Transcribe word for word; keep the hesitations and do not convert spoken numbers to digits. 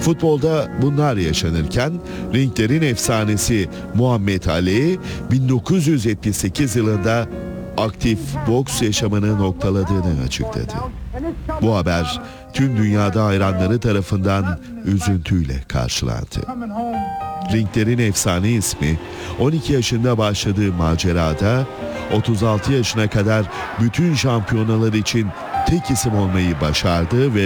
Futbolda bunlar yaşanırken ringlerin efsanesi Muhammed Ali bin dokuz yüz yetmiş sekiz yılında aktif boks yaşamını noktaladığını açıkladı. Bu haber tüm dünyada hayranları tarafından üzüntüyle karşılandı. Ringlerin efsane ismi on iki yaşında başladığı macerada otuz altı yaşına kadar bütün şampiyonalar için tek isim olmayı başardı ve